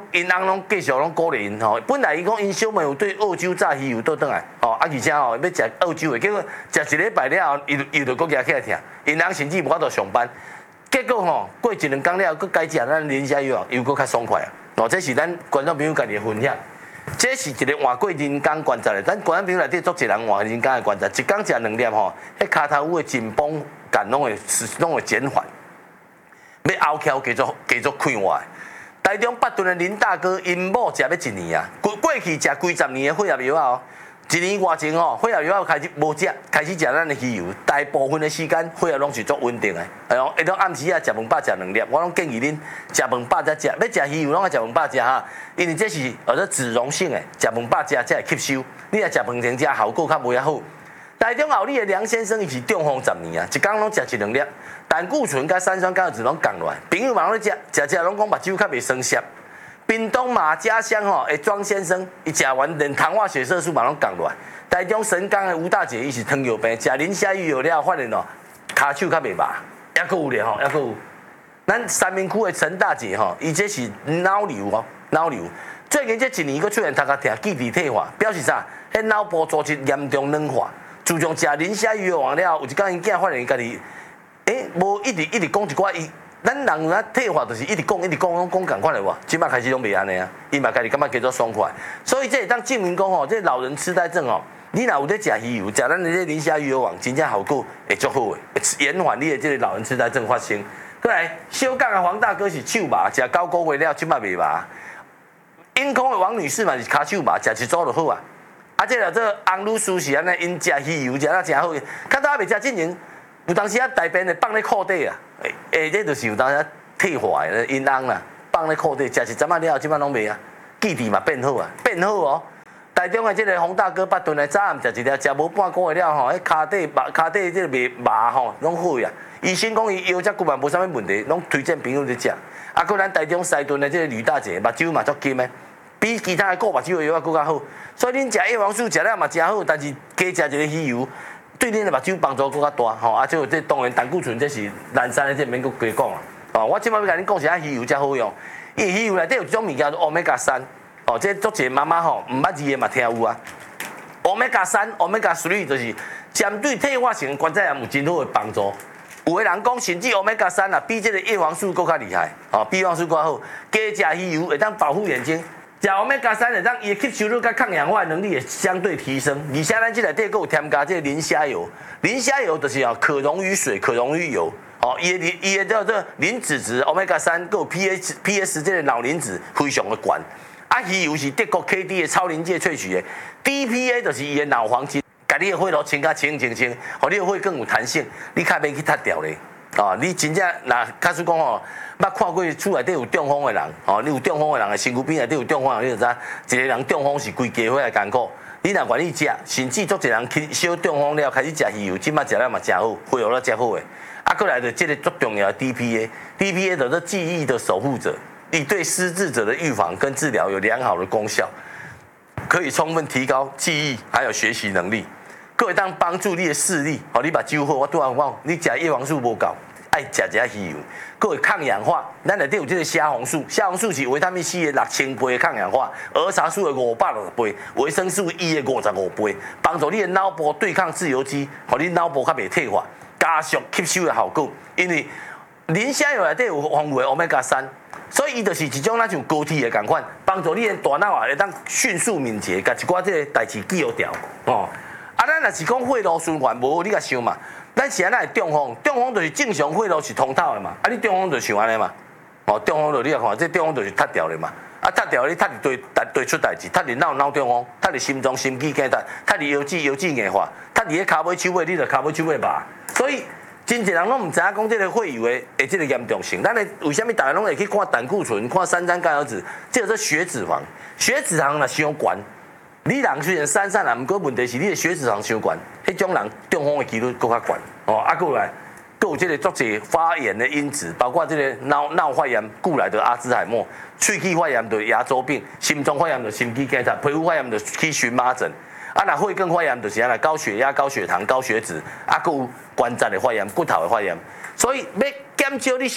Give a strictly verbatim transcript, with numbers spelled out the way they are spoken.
因翁拢继续拢鼓励因吼。本来伊讲因小妹有对澳洲炸鱼有倒转来，吼啊而且吼要食澳洲的，结果食一礼拜了后，伊又又搁举起来听，因翁甚至无法度上班。结果吼过一两工了，搁改食咱磷虾油又搁较爽快啊！哦，这是咱观众朋友家己的分享。这是一个换过人工观察的，咱观众朋友内底做一人换人工的观察，一工食两粒吼，迄骹头有的紧绷感拢会拢会减缓。要后翘继续继续开活。台中北屯的林大哥，因某食要一年啊，过过去食几十年的血压药啊，一年外前吼，血压药开始无食，开始食咱的鱼油，大部分的时间血压拢是足稳定的。哎呦，一到暗时啊，食饭饱食两粒，我拢建议恁食饭饱才食，要食鱼油拢要食饭饱食哈，因为这是或者脂溶性的，食饭饱食才会吸收。你若食饭前食效果较袂遐好。台中后里的梁先生伊是中风十年啊，一工拢食一两粒，胆固醇甲三酸甘油酯拢降落来。朋友嘛拢咧食，食食拢讲目睭较袂酸涩。屏东马家乡吼的庄先生，伊食完连糖化血色素嘛拢降落来。台中神冈的吴大姐伊是糖尿病，食磷虾鱼药了发现哦，骹手较袂麻，还佫有咧吼，还佫有。咱三明区的陈大姐吼，伊这是脑瘤哦，脑瘤。最近这一年佫出现头壳疼、记忆退化，表示啥？迄脑部组织严重软化。自从食磷虾鱼药完了后，有一天因囝发现家己，诶，无一直一直讲一寡伊，咱人啊退化就是一直讲一直讲讲讲共款的哇，即摆开始拢袂安尼啊，伊嘛家己感觉叫做爽快，所以这会当证明讲吼，这老人痴呆症哦，你若有咧食鱼油，食咱的这磷虾鱼药网，真正效果会足好的，延缓你的这个老人痴呆症发生。过来，小港的黄大哥是手麻，食九个月了，即摆袂麻。因空的王女士嘛是骹手麻，食一组就好啊。啊，这个这翁女士是安尼，因食鱼油食啊真好，较早还袂食进前，有当时啊大便的放咧裤底啊，诶，这就是有当时退化的因翁啦，放咧裤底，食一阵仔了后，即摆拢袂啊，记忆嘛变好啊，变好哦。台中的这个洪大哥，北屯的早暗食一粒，食无半个月了吼，迄骹底麻骹底这个袂麻吼，拢好啊。医生讲伊腰只骨嘛无啥物问题，拢推荐朋友去食。啊，搁咱台中西屯的这个吕大姐，目睭嘛足金的。比其他的顾目睭的药啊更较好，所以恁食叶黄素食了嘛真好，但是加食一个鱼油，对恁的目睭帮助更较大吼。啊，就这当然胆固醇这是南山的，这免搁多讲啊。哦，我即摆要甲恁讲一下鱼油才好用，因为鱼油内底有一种物件叫 Omega 三，哦，这足侪妈妈吼毋捌字的嘛听有啊。Omega 三、Omega 三就是针对退化性关节炎有真好的帮助。有的人讲，甚至 Omega 三啊，比这个叶黄素更较厉害，哦，比叶黄素更好。加食鱼油会当保护眼睛。食 Omega 三会当伊的吸收率甲抗氧化能力会相对提升，而且咱这内底佫有添加这个磷虾油，磷虾油就是哦可溶于水、可溶于油，哦，伊的伊的叫做磷脂质 Omega 三，佫有 pH pH 这个脑磷脂非常的悬。啊，鱼油是德国 K D 的超临界萃取的 ，D P A 就是伊的脑黄金，甲你的血路清甲清清清，互你的血更有弹性，你较免去塌掉咧。哦，你真正若假使讲吼，捌看过厝内底有中风的人，哦，你有中风的人的身躯边内底有中风的人，你就知，一个人中风是规家伙来艰苦。你若愿意食，甚至足一人去小中风了，开始食鱼油，即摆食了嘛真好，恢复了真好诶。啊，过来的这个最重要的 D P A，D P A 的是记忆的守护者，你对失智者的预防跟治疗有良好的功效，可以充分提高记忆还有学习能力。各位当帮助你的视力，哦，你目睭好，我拄仔讲，你食叶黄素无够，爱食一下鱼油，各位抗氧化，咱内底有这个虾红素，虾红素是维他命 C 的六千倍的抗氧化，儿茶素的五百六十倍，维生素 E 的五十五倍，帮助你的脑部对抗自由基，互你脑部较袂退化，加速吸收的效果。因为磷虾油内底有丰富的 Omega 三，所以伊就是一种咱像高铁的共款，帮助你的大脑啊会当迅速敏捷，甲一寡这个代志记好掉哦。啊，咱若是讲血路循环无，你甲想嘛，咱是安那会中风？中风就是正常血路是通透的嘛，啊，你中风就像安尼嘛，哦，中风就你来看，这中风就是塌掉的嘛，啊，塌掉你塌伫对对出代志，塌伫脑脑中风，塌伫心脏心肌梗塞，塌伫腰子腰子硬化，塌伫迄骹尾手尾，你就骹尾手尾麻，所以真侪人拢毋知影讲这个血油的诶，这个严重性。咱的为虾米大家拢会去看胆固醇、看三酸甘油酯，这个是血脂肪，血脂肪若伤悬。你人虽然瘦瘦啦，毋过问题是你的血脂肪伤悬，迄种人中风的几率更较悬。哦，啊，过来，佫有这个足侪发炎的因子，包括这个脑脑发炎，故来的阿兹海默；喙齿发炎就牙周病；心脏发炎就心肌梗塞；皮肤发炎就去荨麻疹。啊，若血管发炎就是安尼高血压、高血糖、高血脂，啊，佫有关节的发炎、骨头的发炎。所以要减少你